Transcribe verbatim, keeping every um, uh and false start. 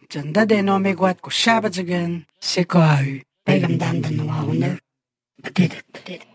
전다대 놈의 곶고 샤바즈근 세코아유 배감단단 노아 오늘 부대득 부대득